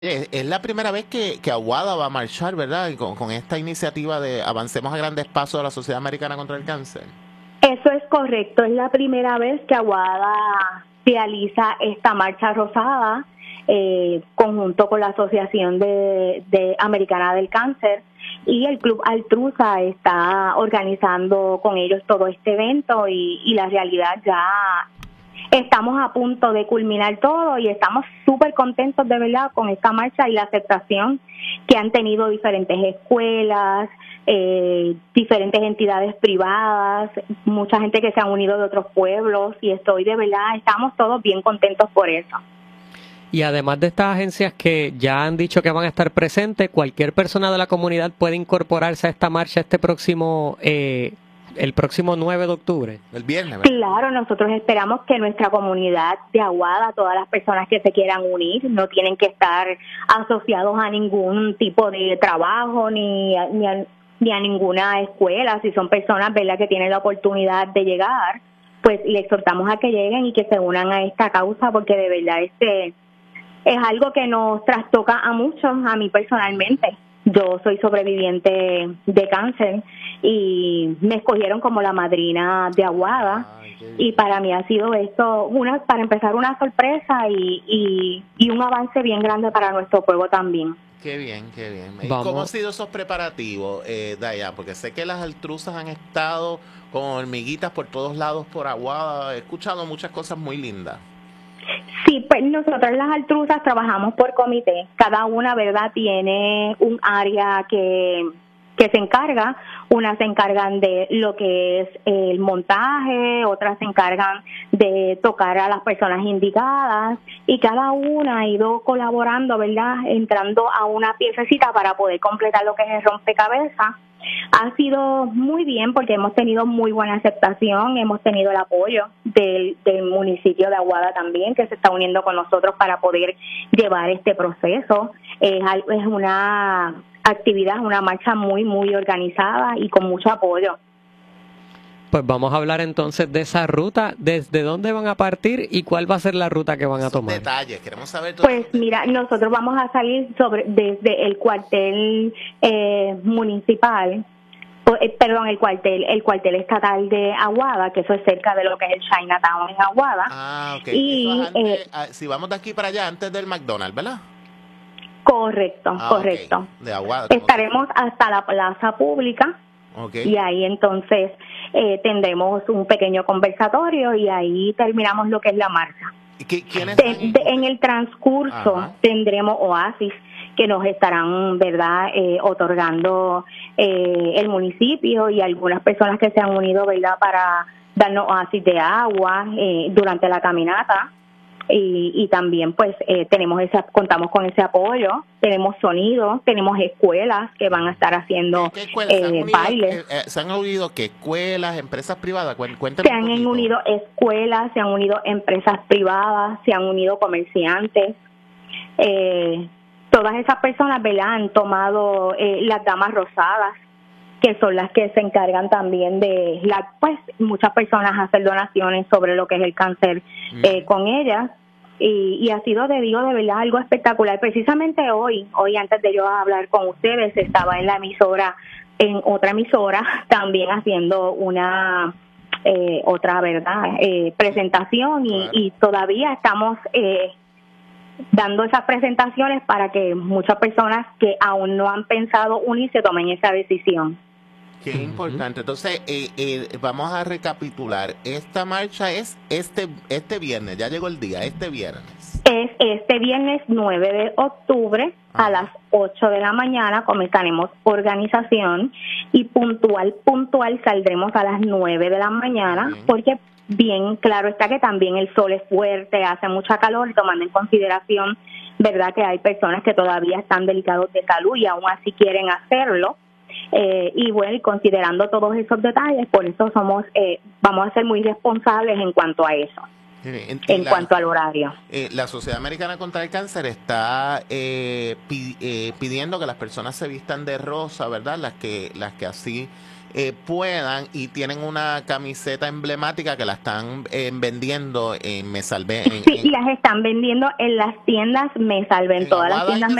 Es la primera vez que Aguada va a marchar, ¿verdad? Y con esta iniciativa de Avancemos a Grandes Pasos de la Sociedad Americana contra el Cáncer. Eso es correcto, es la primera vez que Aguada realiza esta marcha rosada conjunto con la Asociación de Americana del Cáncer, y el Club Altrusa está organizando con ellos todo este evento, y la realidad ya estamos a punto de culminar todo y estamos súper contentos de verdad con esta marcha y la aceptación que han tenido diferentes escuelas, diferentes entidades privadas, mucha gente que se han unido de otros pueblos, y estamos todos bien contentos por eso. Y además de estas agencias que ya han dicho que van a estar presentes, cualquier persona de la comunidad puede incorporarse a esta marcha el próximo 9 de octubre. El viernes, ¿verdad? Claro, nosotros esperamos que nuestra comunidad de Aguada, todas las personas que se quieran unir, no tienen que estar asociados a ningún tipo de trabajo ni a ninguna escuela. Si son personas, ¿verdad?, que tienen la oportunidad de llegar, pues le exhortamos a que lleguen y que se unan a esta causa, porque de verdad es algo que nos trastoca a muchos, a mí personalmente. Yo soy sobreviviente de cáncer y me escogieron como la madrina de Aguada. Y para mí ha sido esto, para empezar, una sorpresa y un avance bien grande para nuestro pueblo también. Qué bien, qué bien. ¿Y cómo han sido esos preparativos, Dayan? Porque sé que las altruzas han estado con hormiguitas por todos lados por Aguada. He escuchado muchas cosas muy lindas. Sí, pues nosotros las altruzas trabajamos por comité. Cada una, ¿verdad?, tiene un área que se encarga. Unas se encargan de lo que es el montaje, otras se encargan de tocar a las personas indicadas, y cada una ha ido colaborando, ¿verdad?, entrando a una piececita para poder completar lo que es el rompecabezas. Ha sido muy bien porque hemos tenido muy buena aceptación, hemos tenido el apoyo del municipio de Aguada también, que se está uniendo con nosotros para poder llevar este proceso. Es una actividad, una marcha muy, muy organizada y con mucho apoyo. Pues vamos a hablar entonces de esa ruta. ¿Desde dónde van a partir y cuál va a ser la ruta que van a tomar? Detalles, queremos saber todo. Pues mira, nosotros vamos a salir desde el cuartel municipal, el cuartel estatal de Aguada, que eso es cerca de lo que es el Chinatown en Aguada. Ah, ok. Y si vamos de aquí para allá, antes del McDonald's, ¿verdad? Correcto, correcto. Okay. De Aguada. Estaremos hasta la plaza pública. Okay. Y ahí entonces tendremos un pequeño conversatorio y ahí terminamos lo que es la marcha. En el transcurso tendremos oasis que nos estarán, ¿verdad?, otorgando el municipio y algunas personas que se han unido, ¿verdad?, para darnos oasis de agua durante la caminata. Y también pues contamos con ese apoyo, tenemos sonido, tenemos escuelas que van a estar haciendo bailes. ¿Se han unido qué escuelas, empresas privadas? Cuéntame. Se han unido escuelas, se han unido empresas privadas, se han unido comerciantes. Todas esas personas, ¿verdad?, han tomado las damas rosadas, que son las que se encargan también de muchas personas hacen donaciones sobre lo que es el cáncer con ellas. Y ha sido, de verdad, algo espectacular. Precisamente hoy antes de yo hablar con ustedes, estaba en otra emisora, también haciendo una otra, ¿verdad?, presentación, y todavía estamos dando esas presentaciones para que muchas personas que aún no han pensado unirse tomen esa decisión. Qué importante. Entonces, vamos a recapitular. Esta marcha es este viernes, ya llegó el día, este viernes. Es este viernes 9 de octubre a las 8 de la mañana comenzaremos organización, y puntual saldremos a las 9 de la mañana, porque bien claro está que también el sol es fuerte, hace mucha calor, tomando en consideración, ¿verdad?, que hay personas que todavía están delicados de salud y aún así quieren hacerlo. Y bueno, considerando todos esos detalles, por eso vamos a ser muy responsables en cuanto a eso. en cuanto al horario. La Sociedad Americana contra el Cáncer está pidiendo que las personas se vistan de rosa, ¿verdad? Las que así puedan, y tienen una camiseta emblemática que la están vendiendo en Me Salvé. Sí, las están vendiendo en las tiendas Me Salvé, en todas las tiendas